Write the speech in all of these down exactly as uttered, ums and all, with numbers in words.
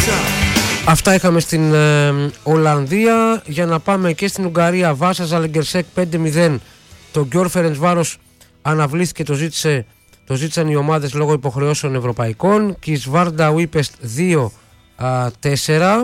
Αυτά είχαμε στην ε, Ολλανδία. Για να πάμε και στην Ουγγαρία. Βάσα Ζαλεγκερσέκ πέντε μηδέν. Το Γκιόρ Φερεντσβάρος αναβλήθηκε, το, ζήτησε, το ζήτησαν οι ομάδες λόγω υποχρεώσεων ευρωπαϊκών. Και η Σβάρντα Ουίπεστ δύο τέσσερα.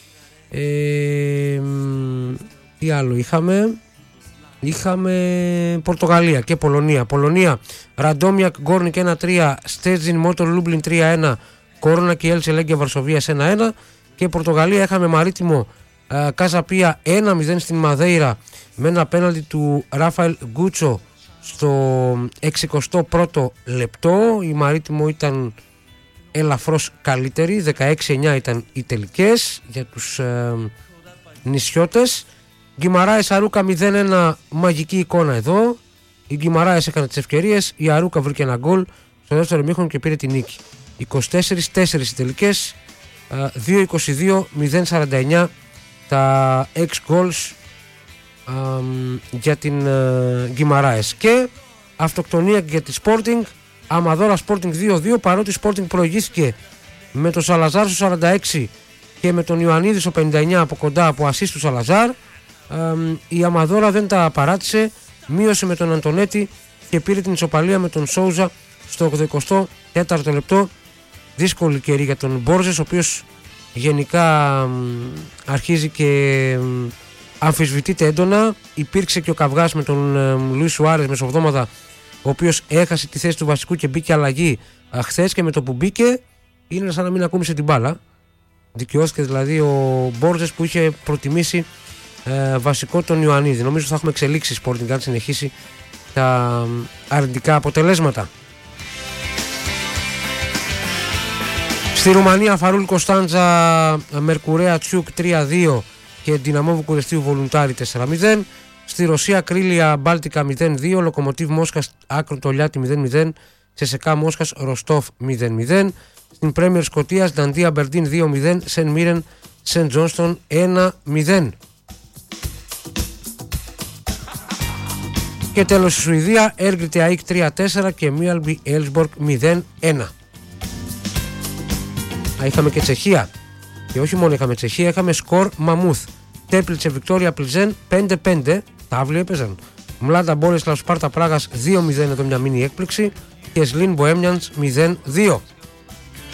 Ε, τι άλλο είχαμε? Είχαμε Πορτογαλία και Πολωνία. Πολωνία Ραντόμιακ Γκόρνικ ένα τρία, Στέτζιν Μότορ Λούμπλιν τρία ένα, Κορώνα και Έλτσε Λέγκια Βαρσοβίας ένα ένα. Και Πορτογαλία είχαμε Μαρίτιμο Καζαπία ένα μηδέν στην Μαδέιρα με ένα πέναλτι του Ράφαελ Γκούτσο στο εξηκοστό πρώτο λεπτό. Η Μαρίτιμο ήταν ελαφρώς καλύτερη, δεκαέξι εννιά ήταν οι τελικές για τους ε, νησιώτες. Γκιμαράες Αρούκα μηδέν ένα, μαγική εικόνα εδώ. Η Γκιμαράες έκανε τις ευκαιρίες, η Αρούκα βρήκε ένα γκολ στο δεύτερο ημίχρονο και πήρε τη νίκη. είκοσι τέσσερα τέσσερα οι τελικές, δύο είκοσι δύο μηδέν σαράντα εννιά τα έξι goals ε, για την ε, Γκιμαράες. Και αυτοκτονία για τη Sporting, Αμαδόρα Sporting δύο δύο, παρότι η Sporting προηγήθηκε με τον Σαλαζάρ στο σαράντα έξι και με τον Ιωαννίδη στο πενήντα εννιά από κοντά από ασίστ του Σαλαζάρ. Ε, η Αμαδόρα δεν τα παράτησε, μείωσε με τον Αντωνέτη και πήρε την ισοπαλία με τον Σόουζα στο ογδοηκοστό τέταρτο λεπτό. Δύσκολη καιρή για τον Μπόρζες, ο οποίος γενικά ε, αρχίζει και ε, αμφισβητείται έντονα. Υπήρξε και ο καυγάς με τον ε, Λουίς Σουάρες μεσοβδόμαδα, ο οποίος έχασε τη θέση του βασικού και μπήκε αλλαγή χθες, και με το που μπήκε είναι σαν να μην ακούμισε την μπάλα. Δικαιώθηκε δηλαδή ο Μπόρζες που είχε προτιμήσει ε, βασικό τον Ιωαννίδη. Νομίζω θα έχουμε εξελίξει Sporting αν συνεχίσει τα αρνητικά αποτελέσματα. Στη Ρουμανία Φαρούλ Κωνσταντζα Μερκουρέα Τσιούκ τρία δύο και Δυναμό Βουκουρεστίου Βολουντάρι τέσσερα μηδέν. Στη Ρωσία Κρίλια Μπάλτικα μηδέν δύο, Λοκομοτίβ Μόσχας Άκρο Τολιάτη μηδέν μηδέν, Τσεσεκά Μόσχας Ροστόφ μηδέν μηδέν. Στην Πρέμιερ Σκωτίας Νταντία Μπερντίν δύο μηδέν, Σεν Μίρεν Σεν Τζόνστον ένα μηδέν. Και τέλος η Σουηδία Έργριτε ΑΕΚ τρία τέσσερα και Μίαλμπι Έλσμπορκ μηδέν ένα. Α, είχαμε και Τσεχία. Και όχι μόνο είχαμε Τσεχία, είχαμε σκορ Μαμούθ. Τέπλιτσε Βικτόρια Πλιζέν πέντε πέντε, τάβλοι έπαιζαν. Μλάντα Μπόλεσλαβ Σπάρτα Πράγας δύο μηδέν, εδώ μια μίνι έκπληξη. Και Σλίν Μποέμιανς μηδέν δύο.